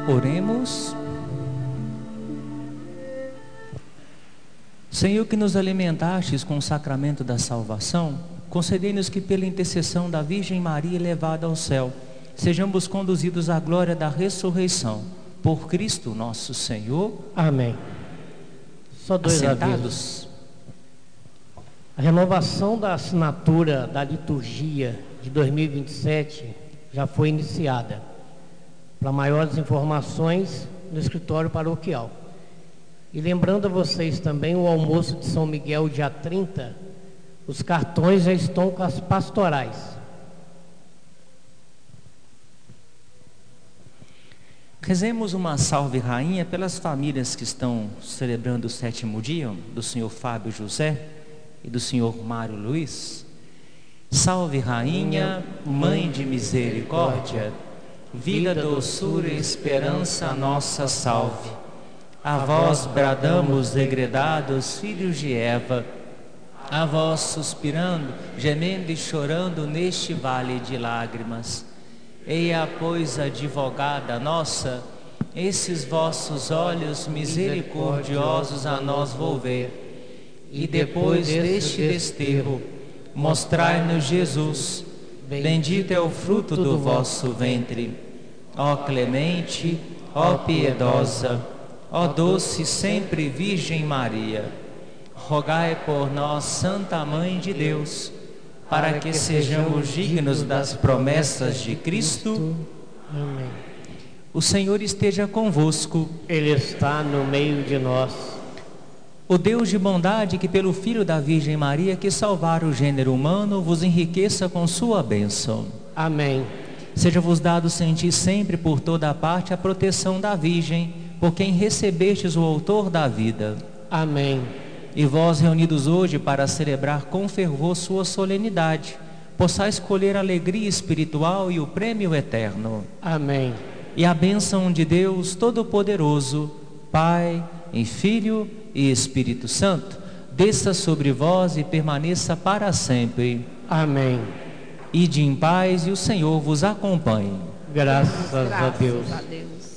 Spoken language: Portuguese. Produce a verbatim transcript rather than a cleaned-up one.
Oremos. Senhor, que nos alimentastes com o sacramento da salvação, concedei-nos que pela intercessão da Virgem Maria elevada ao céu, sejamos conduzidos à glória da ressurreição. Por Cristo nosso Senhor. Amém. Só dois Assentados. avisos. A renovação da assinatura da liturgia de dois mil e vinte e sete já foi iniciada. Para maiores informações, no escritório paroquial. E lembrando a vocês também, o almoço de São Miguel, dia trinta, os cartões já estão com as pastorais. Rezemos uma salve rainha pelas famílias que estão celebrando o sétimo dia, do senhor Fábio José e do senhor Mário Luiz. Salve rainha, mãe de misericórdia, vida, doçura e esperança, nossa salve. A vós bradamos, degredados, filhos de Eva, a vós suspirando, gemendo e chorando neste vale de lágrimas. Eia, pois, advogada nossa, esses vossos olhos misericordiosos a nós volver, e depois deste desterro, mostrai-nos Jesus, bendito é o fruto do vosso ventre. Ó clemente, ó piedosa, ó doce sempre Virgem Maria, rogai por nós, Santa Mãe de Deus, para que sejamos dignos das promessas de Cristo. Amém. O Senhor esteja convosco. Ele está no meio de nós. O Deus de bondade, que pelo Filho da Virgem Maria, que salvar o gênero humano, vos enriqueça com sua bênção. Amém. Seja-vos dado sentir sempre por toda a parte a proteção da Virgem, por quem recebestes o autor da vida. Amém. E vós, reunidos hoje para celebrar com fervor sua solenidade, possais escolher a alegria espiritual e o prêmio eterno. Amém. E a bênção de Deus Todo-Poderoso, Pai e Filho e Espírito Santo, desça sobre vós e permaneça para sempre. Amém. Ide em paz e o Senhor vos acompanhe. Graças, Graças a Deus. A Deus.